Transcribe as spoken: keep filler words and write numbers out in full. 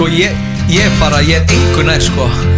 Sko ég, ég bara, ég er engu nær sko